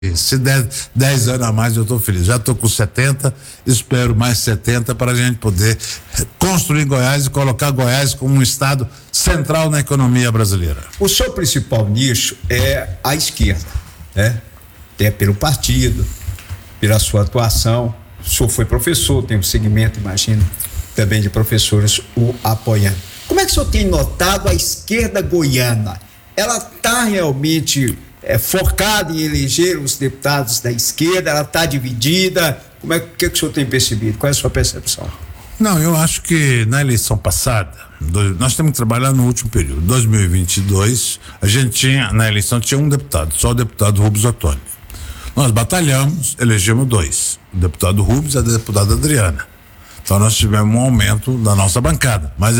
Se der 10 anos a mais, eu estou feliz. Já estou com 70, espero mais 70 para a gente poder construir Goiás e colocar Goiás como um estado central na economia brasileira. O seu principal nicho é a esquerda, né? É pelo partido, pela sua atuação. O senhor foi professor, tem um segmento, imagino, também de professores o apoiando. Como é que o senhor tem notado a esquerda goiana? Ela está realmente focada em eleger os deputados da esquerda? Ela está dividida? Como é que o senhor tem percebido? Qual é a sua percepção? Não, eu acho que na eleição passada, nós temos que trabalhar no último período, 2022, a gente tinha, na eleição tinha um deputado, só o deputado Rubens Ottoni. Nós batalhamos, elegemos 2, o deputado Rubens e a deputada Adriana. Então nós tivemos um aumento da nossa bancada, mas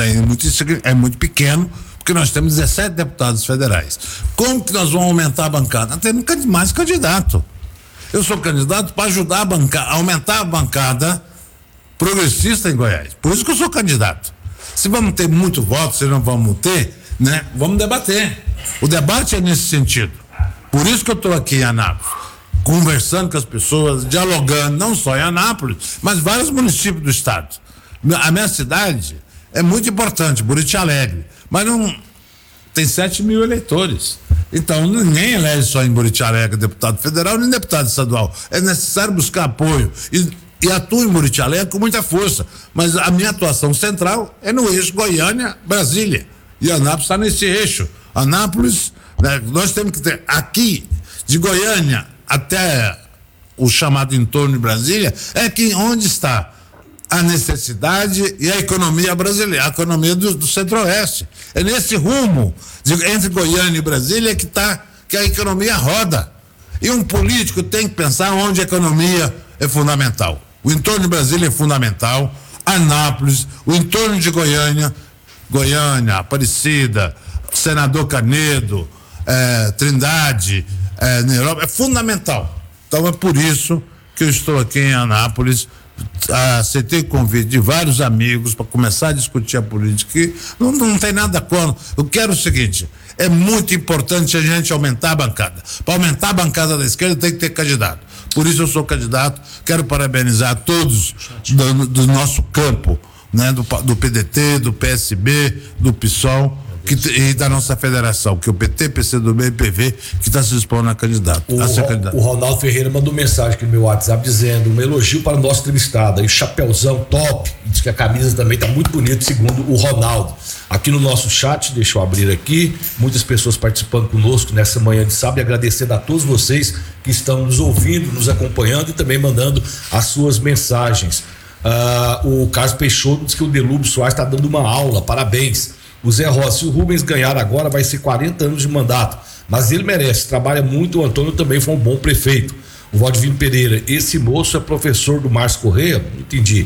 é muito pequeno, porque nós temos 17 deputados federais. Como que nós vamos aumentar a bancada? Temos mais candidato. Eu sou candidato para ajudar a aumentar a bancada progressista em Goiás. Por isso que eu sou candidato. Se vamos ter muito voto, se não vamos ter, né? Vamos debater. O debate é nesse sentido. Por isso que eu estou aqui em Anápolis, conversando com as pessoas, dialogando, não só em Anápolis, mas vários municípios do estado. A minha cidade é muito importante, Buriti Alegre, mas não tem 7 mil eleitores. Então ninguém elege só em Buriti Alegre deputado federal nem deputado estadual. É necessário buscar apoio e atuo em Buriti Alegre com muita força, mas a minha atuação central é no eixo Goiânia-Brasília, e Anápolis está nesse eixo. Anápolis, né, nós temos que ter aqui de Goiânia até o chamado entorno de Brasília, é que onde está a necessidade e a economia brasileira, a economia do Centro-Oeste. É nesse rumo entre Goiânia e Brasília que a economia roda. E um político tem que pensar onde a economia é fundamental. O entorno de Brasília é fundamental, Anápolis, o entorno de Goiânia, Aparecida, Senador Canedo, Trindade, na Europa, é fundamental. Então é por isso que eu estou aqui em Anápolis, aceitei o convite de vários amigos para começar a discutir a política, que não tem nada contra. Eu quero o seguinte, é muito importante a gente aumentar a bancada. Para aumentar a bancada da esquerda tem que ter candidato. Por isso eu sou candidato, quero parabenizar todos do nosso campo, né, do PDT, do PSB, do PSOL, e da nossa federação, que é o PT, PCdoB e PV, que está se expondo a candidato. O Ronaldo Ferreira mandou mensagem aqui no meu WhatsApp dizendo: um elogio para o nosso entrevistado, e chapéuzão top, diz que a camisa também está muito bonita, segundo o Ronaldo. Aqui no nosso chat, deixa eu abrir aqui, muitas pessoas participando conosco nessa manhã de sábado, e agradecendo a todos vocês que estão nos ouvindo, nos acompanhando e também mandando as suas mensagens. O Carlos Peixoto diz que o Delúbio Soares está dando uma aula, parabéns. O Zé Rossi, se o Rubens ganhar agora, vai ser 40 anos de mandato, mas ele merece, trabalha muito. O Antônio também foi um bom prefeito. O Valdivino Pereira, esse moço é professor do Márcio Correia? Não entendi.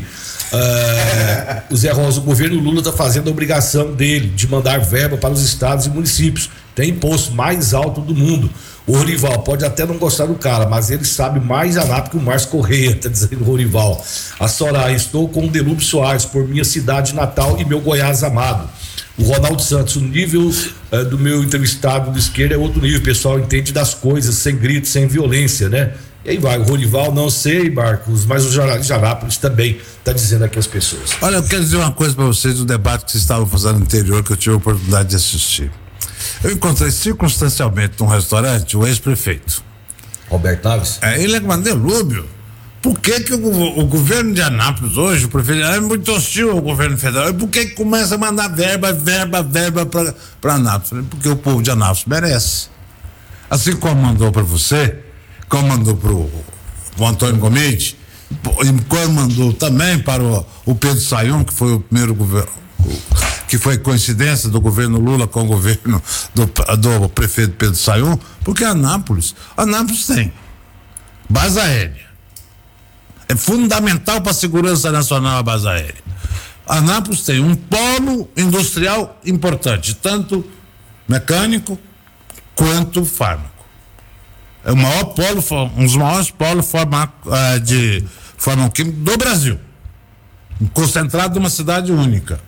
O Zé Rosa, o governo Lula está fazendo a obrigação dele de mandar verba para os estados e municípios. Tem imposto mais alto do mundo. O Rorival pode até não gostar do cara, mas ele sabe mais Anápolis que o Márcio Correia, tá dizendo o Rorival. A Soraya, estou com o Delúbio Soares por minha cidade natal e meu Goiás amado. O Ronaldo Santos, o nível do meu entrevistado de esquerda é outro nível, o pessoal entende das coisas, sem grito, sem violência, né? E aí vai, o Rorival, não sei, Marcos, mas o Jarápolis também está dizendo aqui as pessoas. Olha, eu quero dizer uma coisa para vocês do debate que vocês estavam fazendo no interior, que eu tive a oportunidade de assistir. Eu encontrei circunstancialmente num restaurante o ex-prefeito Roberto Naves. Ele é Delúbio. Por que o governo de Anápolis hoje, o prefeito, é muito hostil ao governo federal? E por que começa a mandar verba para Anápolis? Porque o povo de Anápolis merece. Assim como mandou para você, como mandou para o Antônio Gomide, e como mandou também para o Pedro Sayão, que foi o primeiro governo, que foi coincidência do governo Lula com o governo do prefeito Pedro Sayão, porque Anápolis tem base aérea. É fundamental para a segurança nacional a base aérea. Anápolis tem um polo industrial importante, tanto mecânico quanto fármaco. É o maior polo, um dos maiores polos de farmacoquímico do Brasil, concentrado numa cidade única.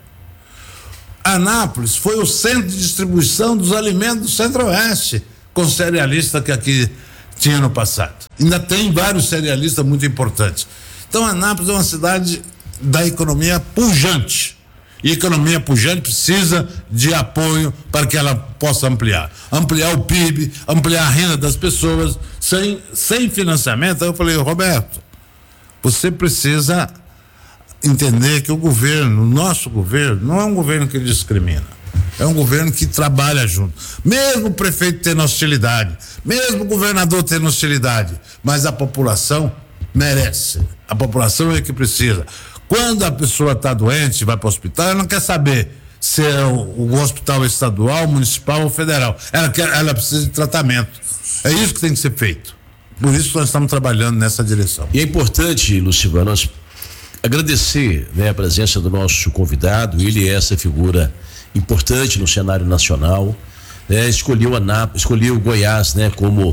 Anápolis foi o centro de distribuição dos alimentos do Centro-Oeste, com cerealista que aqui tinha no passado. Ainda tem vários cerealistas muito importantes. Então, Anápolis é uma cidade da economia pujante. E economia pujante precisa de apoio para que ela possa ampliar o PIB, ampliar a renda das pessoas. Sem financiamento, eu falei, Roberto, você precisa entender que o nosso governo, não é um governo que discrimina, é um governo que trabalha junto. Mesmo o prefeito tendo hostilidade, mesmo o governador tendo hostilidade, mas a população merece. A população é que precisa. Quando a pessoa está doente, vai para o hospital, ela não quer saber se é o hospital estadual, municipal ou federal. Ela precisa de tratamento. É isso que tem que ser feito. Por isso nós estamos trabalhando nessa direção. E é importante, Lucivano, nós agradecer, né, a presença do nosso convidado. Ele é essa figura importante no cenário nacional, né? Escolheu Goiás, né, como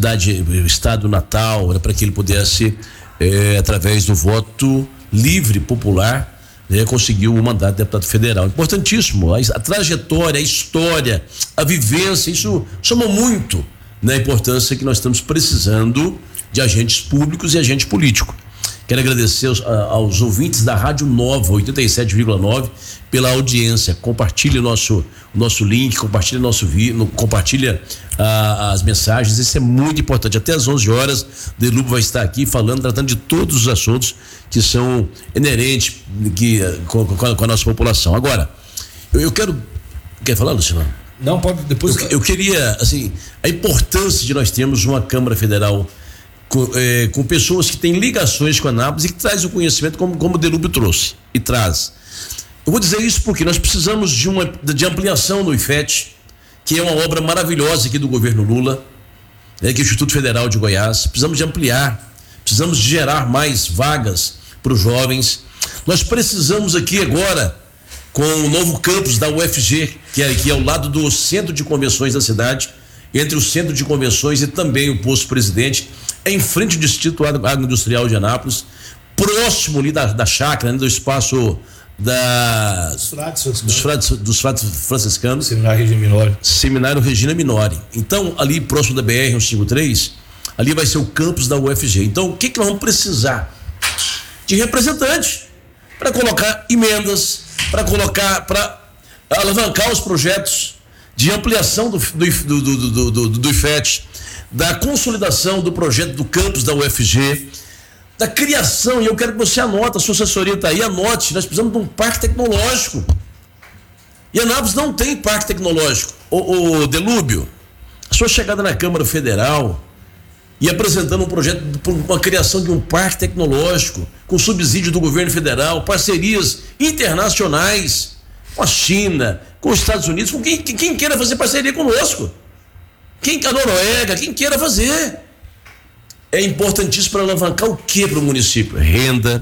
estado natal, né, para que ele pudesse, através do voto livre, popular, né, conseguiu o mandato de deputado federal. Importantíssimo, a trajetória, a história, a vivência, isso soma muito na importância que nós estamos precisando de agentes públicos e agente político. Quero agradecer aos ouvintes da Rádio Nova 87,9 pela audiência. Compartilhe o nosso link, compartilhe nosso vídeo, compartilha as mensagens. Isso é muito importante. Até às 11 horas, Delubo vai estar aqui falando, tratando de todos os assuntos que são inerentes com a nossa população. Agora, eu quero. Quer falar, Luciano? Não, pode depois. Eu queria, assim, a importância de nós termos uma Câmara Federal com pessoas que têm ligações com a Anápolis e que traz o conhecimento como o Delúbio trouxe e traz. Eu vou dizer isso porque nós precisamos de ampliação no IFET, que é uma obra maravilhosa aqui do governo Lula, né, que é o Instituto Federal de Goiás. Precisamos de ampliar, precisamos de gerar mais vagas para os jovens. Nós precisamos aqui agora, com o novo campus da UFG, que é aqui ao lado do centro de convenções da cidade, entre o centro de convenções e também o posto Presidente, em frente ao Distrito Agroindustrial de Anápolis, próximo ali da chácara, né, do espaço dos frades franciscanos. Seminário Regina Minori. Então, ali próximo da BR-153, ali vai ser o campus da UFG. Então, o que nós vamos precisar? De representante para colocar emendas, para alavancar os projetos de ampliação do IFET, da consolidação do projeto do campus da UFG, da criação, e eu quero que você anote, a sua assessoria está aí, anote, nós precisamos de um parque tecnológico. E Anápolis não tem parque tecnológico. O Delúbio, a sua chegada na Câmara Federal e apresentando um projeto para uma criação de um parque tecnológico, com subsídio do governo federal, parcerias internacionais com a China, com os Estados Unidos, com quem queira fazer parceria conosco. A Noruega, quem queira fazer. É importantíssimo para alavancar o que para o município? Renda,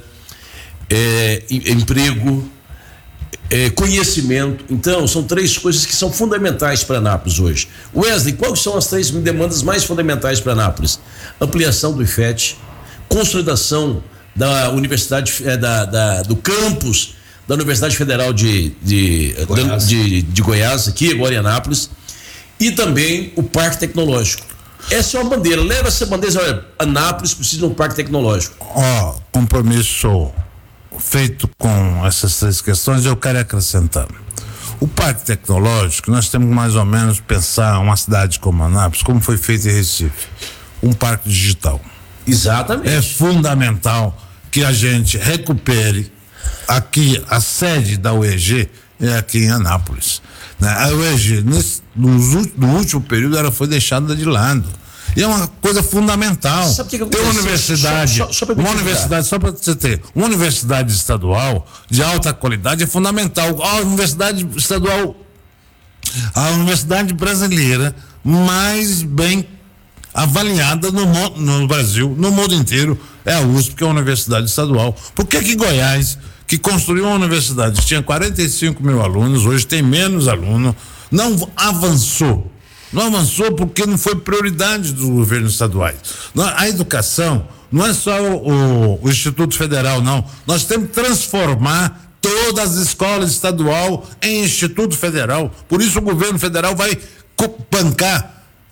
emprego, conhecimento. Então, são três coisas que são fundamentais para Anápolis hoje. Wesley, quais são as três demandas mais fundamentais para Anápolis? Ampliação do IFET, consolidação da universidade, do campus da Universidade Federal de Goiás, aqui agora em Anápolis, e também o Parque Tecnológico. Essa é uma bandeira, leva essa bandeira, olha, Anápolis precisa de um parque tecnológico. Compromisso feito com essas três questões, eu quero acrescentar. O parque tecnológico, nós temos mais ou menos pensar uma cidade como Anápolis, como foi feito em Recife, um parque digital. Exatamente. É fundamental que a gente recupere aqui, a sede da UEG é aqui em Anápolis. A UEG, no último período, ela foi deixada de lado. E é uma coisa fundamental. Sabe o que tem uma universidade, só para você ter, uma universidade estadual de alta qualidade é fundamental. A universidade estadual, a universidade brasileira mais bem avaliada no Brasil, no mundo inteiro, é a USP, que é uma universidade estadual. Por que Goiás, que construiu uma universidade que tinha 45 mil alunos, hoje tem menos alunos, não avançou? Não avançou porque não foi prioridade dos governos estaduais. A educação não é só o Instituto Federal, não. Nós temos que transformar todas as escolas estaduais em Instituto Federal. Por isso o governo federal vai bancar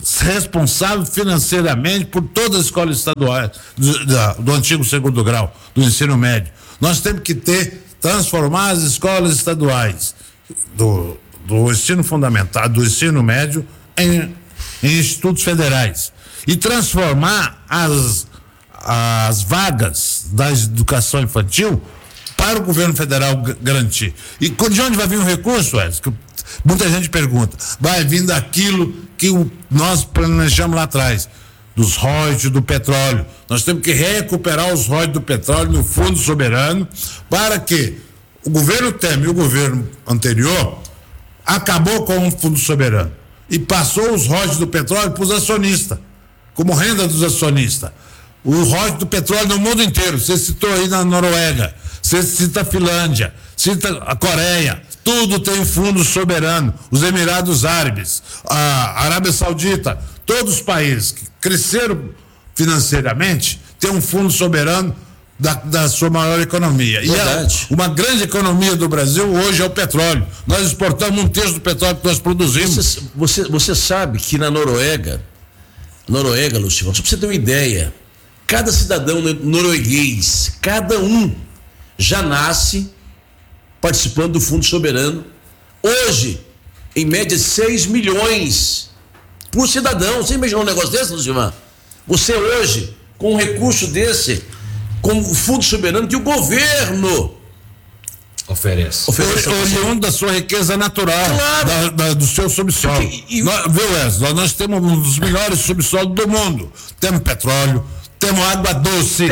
responsável financeiramente por todas as escolas estaduais do antigo segundo grau, do ensino médio. Nós temos que transformar as escolas estaduais do ensino fundamental, do ensino médio em institutos federais e transformar as vagas da educação infantil para o governo federal garantir. E de onde vai vir o recurso, Wesley? Muita gente pergunta. Vai vir daquilo que nós planejamos lá atrás, dos royalties do petróleo. Nós temos que recuperar os royalties do petróleo no Fundo Soberano para que o governo Temer e o governo anterior acabou com o Fundo Soberano e passou os royalties do petróleo para os acionistas, como renda dos acionistas. O royalties do petróleo no mundo inteiro. Você citou aí na Noruega, você cita a Finlândia, cita a Coreia, tudo tem fundo soberano. Os Emirados Árabes, a Arábia Saudita, todos os países que cresceram financeiramente têm um fundo soberano da sua maior economia. Verdade. E uma grande economia do Brasil hoje é o petróleo. Nós exportamos 1/3 do petróleo que nós produzimos. Você sabe que na Noruega, Lúcio, só pra você ter uma ideia, cada cidadão norueguês, cada um já nasce participando do Fundo Soberano. Hoje, em média, 6 milhões por cidadão. Você imaginou um negócio desse, Lucimar? Você hoje, com um recurso desse, com o Fundo Soberano que o governo oferece oriundo da sua riqueza natural, claro, do seu subsolo. Viu, Wesley? Nós temos um dos melhores subsolos do mundo. Temos petróleo, temos água doce,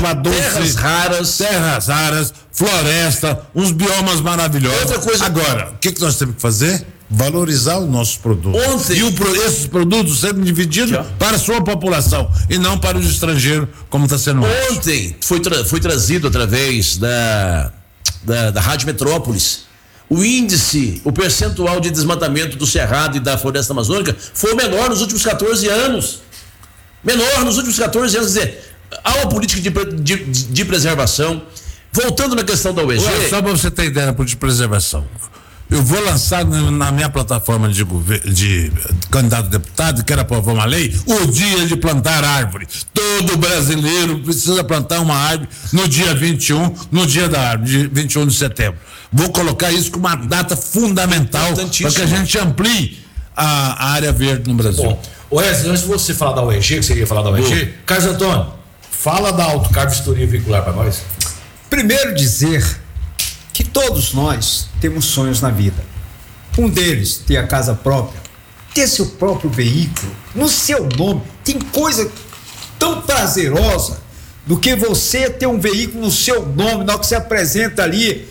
terras raras, floresta, uns biomas maravilhosos. Outra coisa. Agora, o que nós temos que fazer? Valorizar os nossos produtos. Esses produtos serem divididos para a sua população e não para os estrangeiros, como está sendo hoje. Ontem foi trazido através da Rádio Metrópolis o percentual de desmatamento do Cerrado e da Floresta Amazônica foi o menor nos últimos 14 anos. Quer dizer, há uma política de preservação. Voltando na questão da UEG. Só para você ter ideia da política de preservação. Eu vou lançar na minha plataforma de candidato a deputado, quero aprovar uma lei, o dia de plantar árvore. Todo brasileiro precisa plantar uma árvore no dia 21, no dia da árvore, 21 de setembro. Vou colocar isso como uma data fundamental para que a gente amplie a área verde no Brasil. Bom, Wesley, antes de você falar da UEG, que você ia falar da UEG, Carlos Antônio, fala da Autocar Vistoria Veicular para nós. Primeiro dizer que todos nós temos sonhos na vida. Um deles, ter a casa própria, ter seu próprio veículo, no seu nome. Tem coisa tão prazerosa do que você ter um veículo no seu nome, na hora que você apresenta ali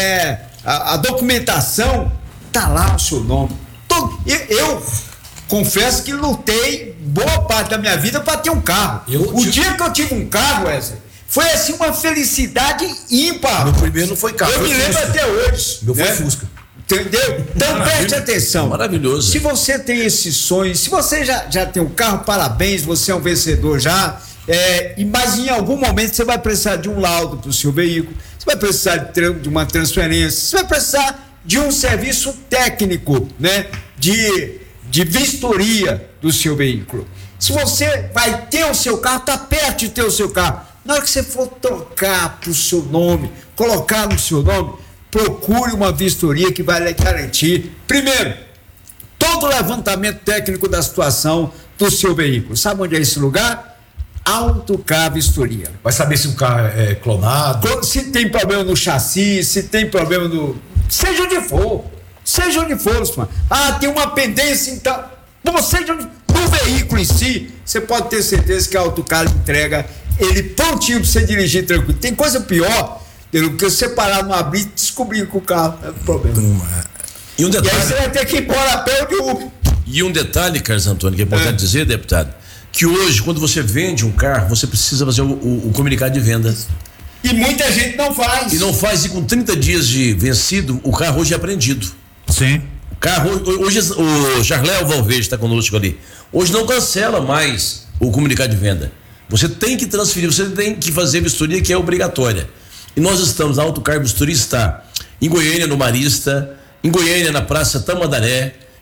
a documentação, tá lá o seu nome. Eu confesso que lutei boa parte da minha vida para ter um carro. O dia que eu tive um carro, Wesley, foi assim uma felicidade ímpar. Meu primeiro não foi carro. Eu me lembro até hoje. Meu foi Fusca. Entendeu? Então preste atenção. Maravilhoso. Se você tem esses sonhos, se você já tem um carro, parabéns, você é um vencedor já. Mas em algum momento você vai precisar de um laudo para o seu veículo, você vai precisar de uma transferência, você vai precisar de um serviço técnico, né? De vistoria do seu veículo. Se você vai ter o seu carro, está perto de ter o seu carro. Na hora que você for trocar para o seu nome, colocar no seu nome, procure uma vistoria que vai lhe garantir, primeiro, todo o levantamento técnico da situação do seu veículo. Sabe onde é esse lugar? Autocar Vistoria. Vai saber se o carro é clonado. Se tem problema no chassi, se tem problema no... Seja onde for, mano. Tem uma pendência, então... Seja no veículo em si, você pode ter certeza que a Autocar entrega ele prontinho para você dirigir tranquilo. Tem coisa pior do que você parar no abrir e descobrir que o carro é problema. E um detalhe, aí você vai ter que ir embora a pé de Uber. E um detalhe, Carlos Antônio, que é importante dizer, deputado, que hoje, quando você vende um carro, você precisa fazer o comunicado de venda. E muita gente não faz. E não faz, e com 30 dias de vencido, o carro hoje é apreendido. Sim. O carro, hoje, o Jarléo Valverde está conosco ali. Hoje não cancela mais o comunicado de venda. Você tem que transferir, você tem que fazer vistoria, que é obrigatória. E nós estamos, a Autocar Vistoria está em Goiânia, no Marista, em Goiânia, na Praça Tamandaré,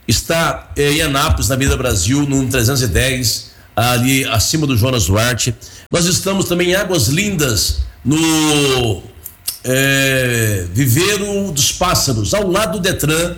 está em Anápolis, na Avenida Brasil, no 310, ali acima do Jonas Duarte. Nós estamos também em Águas Lindas, no Viveiro dos Pássaros, ao lado do Detran,